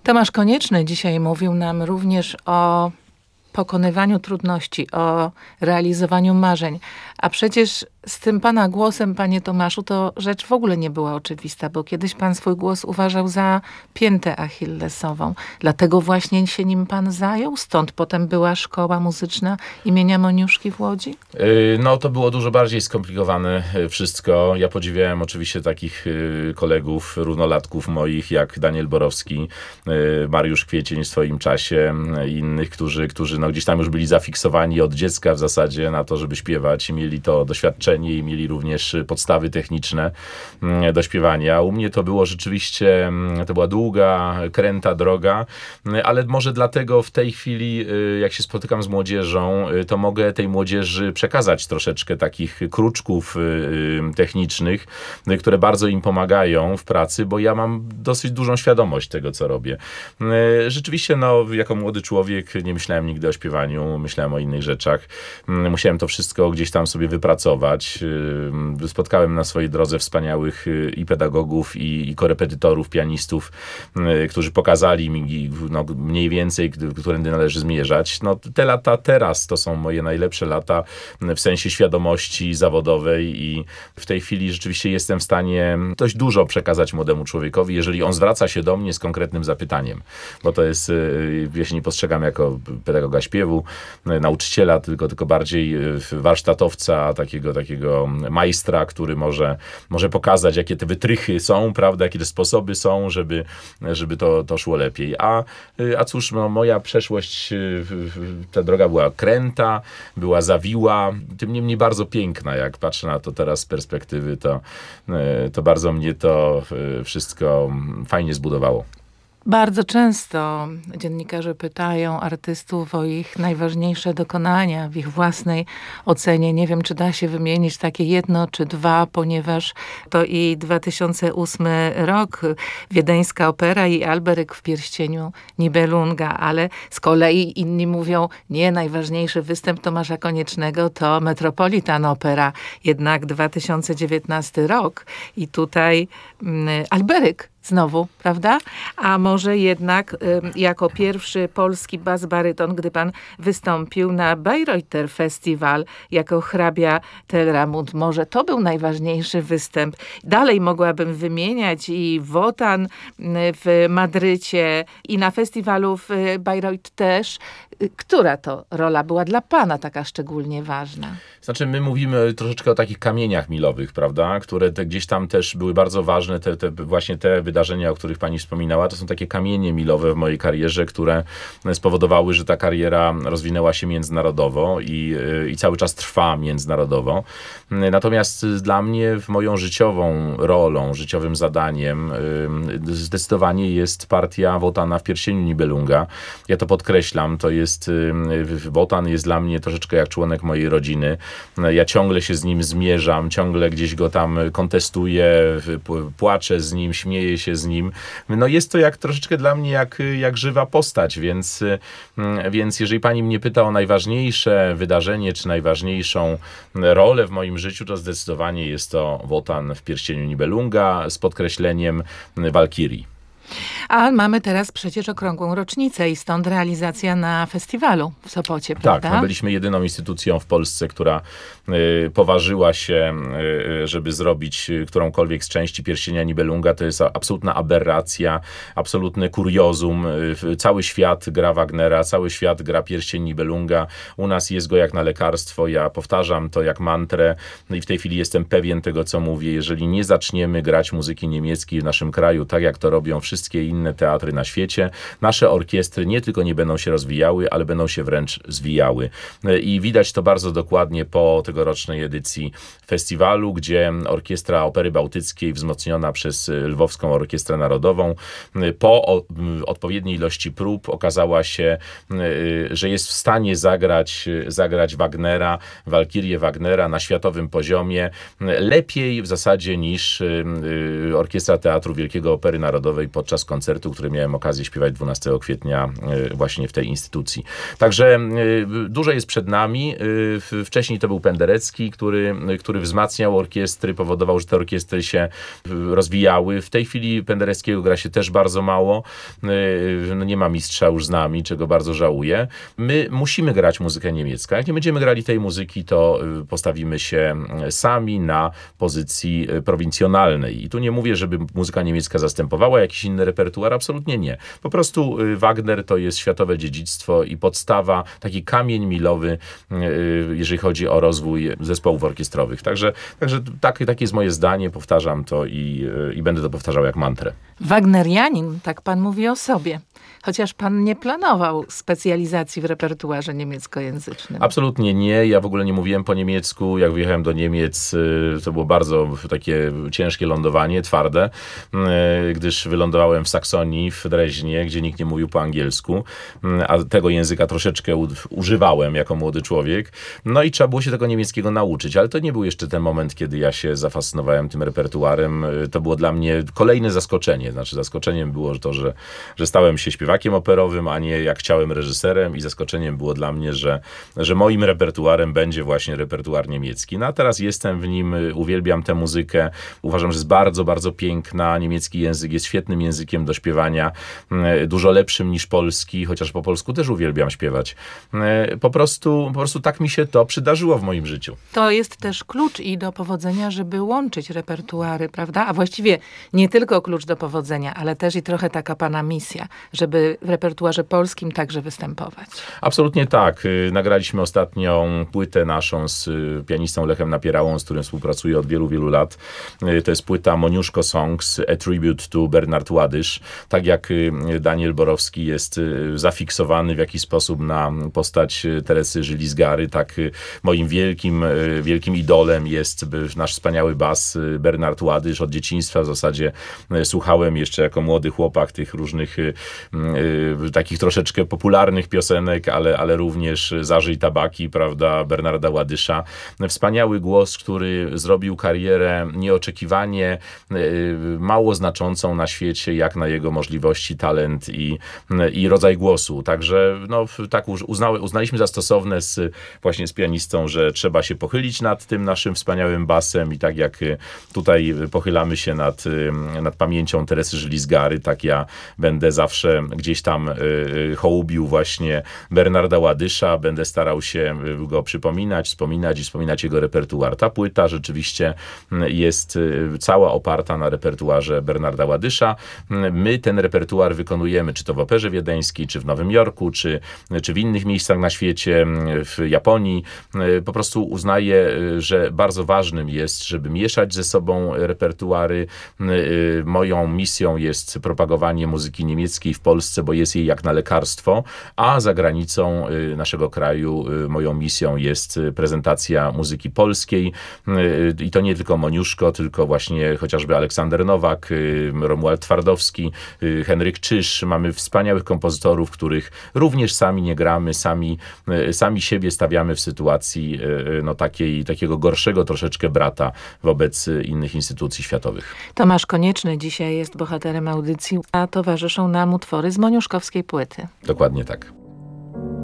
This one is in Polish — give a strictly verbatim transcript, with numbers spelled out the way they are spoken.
Tomasz Konieczny dzisiaj mówił nam również o pokonywaniu trudności, o realizowaniu marzeń. A przecież z tym pana głosem, panie Tomaszu, to rzecz w ogóle nie była oczywista, bo kiedyś pan swój głos uważał za piętę achillesową. Dlatego właśnie się nim pan zajął? Stąd potem była szkoła muzyczna imienia Moniuszki w Łodzi? No to było dużo bardziej skomplikowane wszystko. Ja podziwiałem oczywiście takich kolegów, równolatków moich, jak Daniel Borowski, Mariusz Kwiecień w swoim czasie i innych, którzy, którzy no gdzieś tam już byli zafiksowani od dziecka w zasadzie na to, żeby śpiewać i mieli to doświadczenie i mieli również podstawy techniczne do śpiewania. U mnie to było rzeczywiście, to była długa, kręta droga, ale może dlatego w tej chwili, jak się spotykam z młodzieżą, to mogę tej młodzieży przekazać troszeczkę takich kruczków technicznych, które bardzo im pomagają w pracy, bo ja mam dosyć dużą świadomość tego, co robię. Rzeczywiście, no, jako młody człowiek nie myślałem nigdy o śpiewaniu, myślałem o innych rzeczach. Musiałem to wszystko gdzieś tam sobie wypracować. Spotkałem na swojej drodze wspaniałych i pedagogów, i, i korepetytorów, pianistów, którzy pokazali mi no, mniej więcej, którędy należy zmierzać. No, te lata teraz to są moje najlepsze lata w sensie świadomości zawodowej i w tej chwili rzeczywiście jestem w stanie dość dużo przekazać młodemu człowiekowi, jeżeli on zwraca się do mnie z konkretnym zapytaniem. Bo to jest, ja się nie postrzegam jako pedagoga śpiewu, nauczyciela, tylko, tylko bardziej warsztatowca, takiego, takiego majstra, który może, może pokazać, jakie te wytrychy są, prawda, jakie te sposoby są, żeby, żeby to, to szło lepiej. A, a cóż, no, moja przeszłość, ta droga była kręta, była zawiła, tym niemniej bardzo piękna. Jak patrzę na to teraz z perspektywy, to, to bardzo mnie to wszystko fajnie zbudowało. Bardzo często dziennikarze pytają artystów o ich najważniejsze dokonania w ich własnej ocenie. Nie wiem, czy da się wymienić takie jedno czy dwa, ponieważ to i dwa tysiące ósmy rok, wiedeńska opera i Alberyk w pierścieniu Nibelunga, ale z kolei inni mówią, nie, najważniejszy występ Tomasza Koniecznego to Metropolitan Opera, jednak dwa tysiące dziewiętnasty rok i tutaj mm, Alberyk. Znowu, prawda? A może jednak y, jako pierwszy polski bas-baryton, gdy pan wystąpił na Bayreuther Festival jako hrabia Telramund, może to był najważniejszy występ. Dalej mogłabym wymieniać i Wotan w Madrycie i na festiwalu w Bayreuth też. Która to rola była dla pana taka szczególnie ważna? Znaczy, my mówimy troszeczkę o takich kamieniach milowych, prawda, które te gdzieś tam też były bardzo ważne, te, te właśnie te wydarzenia, o których pani wspominała, to są takie kamienie milowe w mojej karierze, które spowodowały, że ta kariera rozwinęła się międzynarodowo i, i cały czas trwa międzynarodowo. Natomiast dla mnie w moją życiową rolą, życiowym zadaniem zdecydowanie jest partia Wotana w pierścieniu Nibelunga. Ja to podkreślam, to jest Jest, Wotan jest dla mnie troszeczkę jak członek mojej rodziny. Ja ciągle się z nim zmierzam, ciągle gdzieś go tam kontestuję, płaczę z nim, śmieję się z nim. No jest to jak troszeczkę dla mnie jak, jak żywa postać, więc, więc jeżeli pani mnie pyta o najważniejsze wydarzenie, czy najważniejszą rolę w moim życiu, to zdecydowanie jest to Wotan w pierścieniu Nibelunga z podkreśleniem Walkirii. A mamy teraz przecież okrągłą rocznicę i stąd realizacja na festiwalu w Sopocie, prawda? Tak, no byliśmy jedyną instytucją w Polsce, która y, poważyła się, y, żeby zrobić którąkolwiek z części pierścienia Nibelunga. To jest absolutna aberracja, absolutne kuriozum. Y, cały świat gra Wagnera, cały świat gra pierścień Nibelunga. U nas jest go jak na lekarstwo. Ja powtarzam to jak mantrę no i w tej chwili jestem pewien tego, co mówię. Jeżeli nie zaczniemy grać muzyki niemieckiej w naszym kraju, tak jak to robią wszystkie inne teatry na świecie, nasze orkiestry nie tylko nie będą się rozwijały, ale będą się wręcz zwijały. I widać to bardzo dokładnie po tegorocznej edycji festiwalu, gdzie Orkiestra Opery Bałtyckiej, wzmocniona przez Lwowską Orkiestrę Narodową, po odpowiedniej ilości prób okazała się, że jest w stanie zagrać, zagrać Wagnera, Walkirię Wagnera na światowym poziomie, lepiej w zasadzie niż Orkiestra Teatru Wielkiego Opery Narodowej podczas koncertu koncertu, który miałem okazję śpiewać dwunastego kwietnia właśnie w tej instytucji. Także dużo jest przed nami. Wcześniej to był Penderecki, który, który wzmacniał orkiestry, powodował, że te orkiestry się rozwijały. W tej chwili Pendereckiego gra się też bardzo mało. No nie ma mistrza już z nami, czego bardzo żałuję. My musimy grać muzykę niemiecką. Jak nie będziemy grali tej muzyki, to postawimy się sami na pozycji prowincjonalnej. I tu nie mówię, żeby muzyka niemiecka zastępowała jakiś inny repertuar, absolutnie nie. Po prostu Wagner to jest światowe dziedzictwo i podstawa, taki kamień milowy, jeżeli chodzi o rozwój zespołów orkiestrowych. Także, także tak, takie jest moje zdanie, powtarzam to i, i będę to powtarzał jak mantrę. Wagnerianin, tak pan mówi o sobie. Chociaż pan nie planował specjalizacji w repertuarze niemieckojęzycznym. Absolutnie nie. Ja w ogóle nie mówiłem po niemiecku. Jak wyjechałem do Niemiec, to było bardzo takie ciężkie lądowanie, twarde, gdyż wylądowałem w Saksonii, w Dreźnie, gdzie nikt nie mówił po angielsku, a tego języka troszeczkę używałem jako młody człowiek. No i trzeba było się tego niemieckiego nauczyć, ale to nie był jeszcze ten moment, kiedy ja się zafascynowałem tym repertuarem. To było dla mnie kolejne zaskoczenie. Znaczy zaskoczeniem było to, że, że stałem się śpiewakiem operowym, a nie jak chciałem reżyserem i zaskoczeniem było dla mnie, że, że moim repertuarem będzie właśnie repertuar niemiecki. No a teraz jestem w nim, uwielbiam tę muzykę, uważam, że jest bardzo, bardzo piękna. Niemiecki język jest świetnym językiem do śpiewania, dużo lepszym niż polski, chociaż po polsku też uwielbiam śpiewać. Po prostu, po prostu tak mi się to przydarzyło w moim życiu. To jest też klucz i do powodzenia, żeby łączyć repertuary, prawda? A właściwie nie tylko klucz do powodzenia, ale też i trochę taka pana misja, żeby w repertuarze polskim także występować. Absolutnie tak. Nagraliśmy ostatnią płytę naszą z pianistą Lechem Napierałą, z którym współpracuję od wielu, wielu lat. To jest płyta Moniuszko Songs, A Tribute to Bernard Ładysz. Tak jak Daniel Borowski jest zafiksowany w jakiś sposób na postać Teresy Żylis-Gary, tak moim wielkim, wielkim idolem jest nasz wspaniały bas Bernard Ładysz. Od dzieciństwa w zasadzie słuchałem jeszcze jako młody chłopak tych różnych takich troszeczkę popularnych piosenek, ale, ale również Zażyj tabaki, prawda, Bernarda Ładysza. Wspaniały głos, który zrobił karierę nieoczekiwanie mało znaczącą na świecie, jak na jego możliwości, talent i, i rodzaj głosu. Także no, tak uznały, uznaliśmy za stosowne z, właśnie z pianistą, że trzeba się pochylić nad tym naszym wspaniałym basem i tak jak tutaj pochylamy się nad, nad pamięcią Teresy Żylis-Gary, tak ja będę zawsze gdzieś tam hołubił właśnie Bernarda Ładysza, będę starał się go przypominać, wspominać i wspominać jego repertuar. Ta płyta rzeczywiście jest cała oparta na repertuarze Bernarda Ładysza. My ten repertuar wykonujemy, czy to w Operze Wiedeńskiej, czy w Nowym Jorku, czy, czy w innych miejscach na świecie, w Japonii. Po prostu uznaję, że bardzo ważnym jest, żeby mieszać ze sobą repertuary. Moją misją jest propagowanie muzyki niemieckiej w Polsce, bo jest jej jak na lekarstwo, a za granicą naszego kraju moją misją jest prezentacja muzyki polskiej i to nie tylko Moniuszko, tylko właśnie chociażby Aleksander Nowak, Romuald Twardowski, Henryk Czyż. Mamy wspaniałych kompozytorów, których również sami nie gramy, sami, sami siebie stawiamy w sytuacji no, takiej, takiego gorszego troszeczkę brata wobec innych instytucji światowych. Tomasz Konieczny dzisiaj jest bohaterem audycji, a towarzyszą nam utwory z moniuszkowskiej płyty. Dokładnie tak.